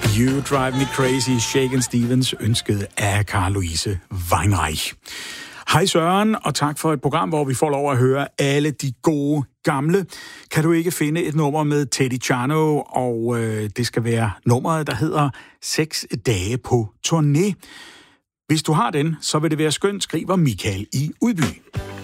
You Drive Me Crazy, Shaken Stevens, ønsket af Carl Louise Weinreich. Hej Søren, og tak for et program, hvor vi får lov at høre alle de gode gamle. Kan du ikke finde et nummer med Teddy Chano, og det skal være nummeret, der hedder 6 dage på turné. Hvis du har den, så vil det være skønt, skriver Michael i Udby.